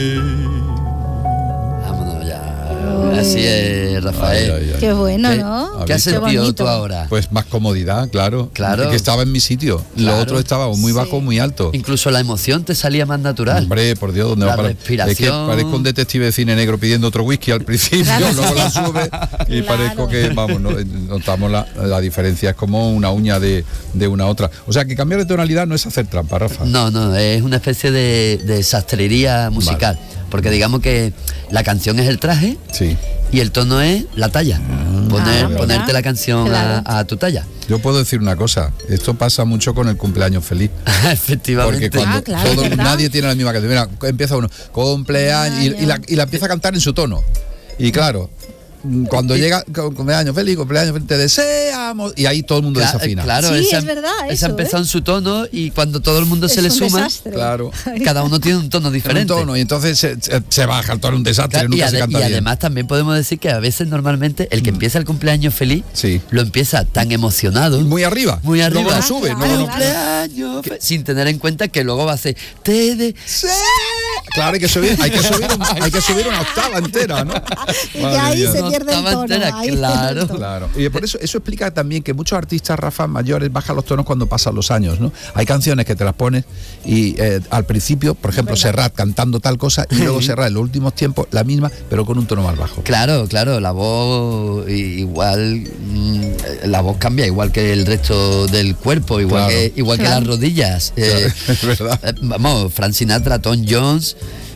Vámonos ya. Así es, Rafael. Ay. Qué bueno, ¿no? ¿Qué has sentido tú ahora? Pues más comodidad, claro. Claro. Que estaba en mi sitio. Claro. Lo otro estaba muy bajo, muy alto. Incluso la emoción te salía más natural. Hombre, por Dios, ¿dónde La va para? respiración. Es que parezco un detective de cine negro pidiendo otro whisky al principio, luego la sube y parezco que, vamos, notamos la diferencia. Es como una uña de una a otra. O sea, que cambiar de tonalidad no es hacer trampa, Rafa. No, es una especie de sastrería musical. Vale. Porque digamos que la canción es el traje, sí, y el tono es la talla. Ponerte la canción a tu talla. Yo puedo decir una cosa, esto pasa mucho con el cumpleaños feliz. Efectivamente. Porque cuando nadie tiene la misma canción. Mira, empieza uno, cumpleaños, y la empieza a cantar en su tono. Y claro, cuando llega cumpleaños feliz, te deseamos, y ahí todo el mundo desafina. Claro, sí, es verdad. Esa empezó en su tono, y cuando todo el mundo se le suma, claro, cada uno tiene un tono diferente. Y entonces se baja el tono, un desastre, claro, nunca se canta bien. Además también podemos decir que a veces normalmente el que empieza el cumpleaños feliz lo empieza tan emocionado, muy arriba, luego lo sube, cumpleaños, sin tener en cuenta que luego va a hacer claro, hay que subir una octava entera, ¿no? Y ahí se pierde el tono. Claro. Y por eso explica también que muchos artistas, Rafa, mayores, bajan los tonos cuando pasan los años, ¿no? Hay canciones que te las pones y al principio, por ejemplo, Serrat cantando tal cosa, y luego Serrat en los últimos tiempos la misma, pero con un tono más bajo. Claro, la voz igual, la voz cambia igual que el resto del cuerpo, igual que las rodillas. Es verdad. Vamos, Frank Sinatra, Tom Jones,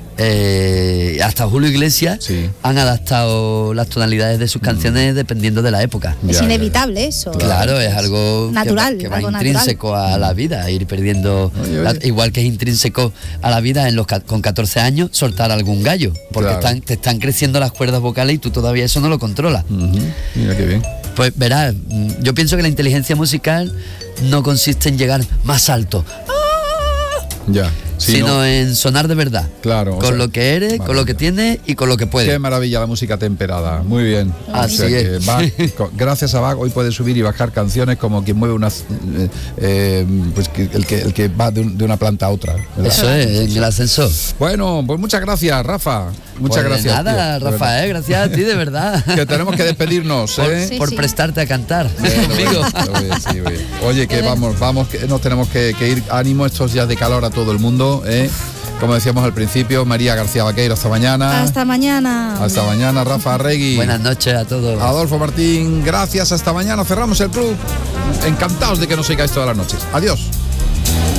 hasta Julio Iglesias han adaptado las tonalidades de sus canciones dependiendo de la época. Es inevitable eso. Claro, es algo natural, que va intrínseco a la vida, ir perdiendo, igual que es intrínseco a la vida con 14 años soltar algún gallo, porque te están creciendo las cuerdas vocales y tú todavía eso no lo controlas. Mira qué bien. Pues verás, yo pienso que la inteligencia musical no consiste en llegar más alto, sino en sonar de verdad. Claro. Con lo que eres, con lo que tienes y con lo que puedes. Qué maravilla la música temperada. Muy bien. Así es. Gracias a Bach hoy puedes subir y bajar canciones como quien mueve unas pues el que va de una planta a otra, ¿verdad? Eso es, en el ascensor. Bueno, pues muchas gracias, Rafa. Muchas gracias. Nada, tío, Rafael, gracias a ti, de verdad. Que tenemos que despedirnos, por prestarte a cantar. Oye, que vamos, que nos tenemos que ir. Ánimo estos días de calor a todo el mundo. Como decíamos al principio, María García Vaqueiro, hasta mañana. Hasta mañana, Rafa Arregui. Buenas noches a todos. Adolfo Martín, gracias, hasta mañana. Cerramos el club. Encantados de que nos sigáis todas las noches. Adiós.